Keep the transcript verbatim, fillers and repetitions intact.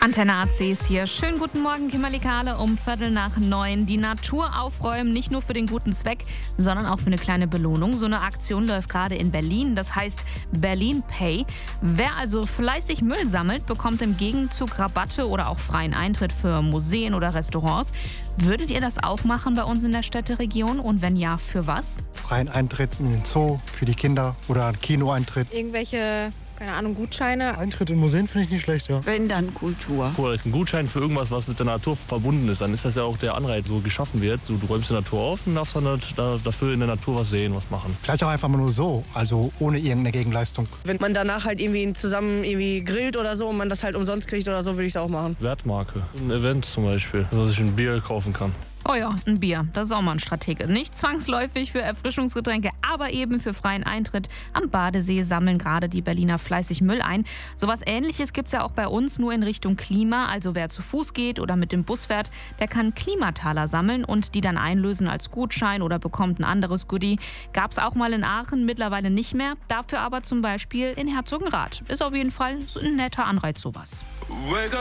Antenne A C ist hier. Schönen guten Morgen, Kimberly Kahle, um Viertel nach neun. Die Natur aufräumen, nicht nur für den guten Zweck, sondern auch für eine kleine Belohnung. So eine Aktion läuft gerade in Berlin, das heißt Berlin Pay. Wer also fleißig Müll sammelt, bekommt im Gegenzug Rabatte oder auch freien Eintritt für Museen oder Restaurants. Würdet ihr das auch machen bei uns in der Städteregion? Und wenn ja, für was? Freien Eintritt in den Zoo für die Kinder oder einen Kinoeintritt. Irgendwelche, keine Ahnung, Gutscheine. Eintritt in Museen finde ich nicht schlecht, ja. Wenn, dann Kultur. Oder ein Gutschein für irgendwas, was mit der Natur verbunden ist, dann ist das ja auch der Anreiz, so geschaffen wird. So, du räumst die Natur auf und darfst dann halt da, dafür in der Natur was sehen, was machen. Vielleicht auch einfach mal nur so, also ohne irgendeine Gegenleistung. Wenn man danach halt irgendwie zusammen irgendwie grillt oder so und man das halt umsonst kriegt oder so, würde ich es auch machen. Wertmarke, ein Event zum Beispiel, dass ich ein Bier kaufen kann. Oh ja, ein Bier. Das ist auch mal ein Stratege. Nicht zwangsläufig für Erfrischungsgetränke, aber eben für freien Eintritt. Am Badesee sammeln gerade die Berliner fleißig Müll ein. Sowas Ähnliches gibt's ja auch bei uns, nur in Richtung Klima. Also wer zu Fuß geht oder mit dem Bus fährt, der kann Klimataler sammeln und die dann einlösen als Gutschein oder bekommt ein anderes Goodie. Gab's auch mal in Aachen, mittlerweile nicht mehr. Dafür aber zum Beispiel in Herzogenrath. Ist auf jeden Fall so ein netter Anreiz, sowas.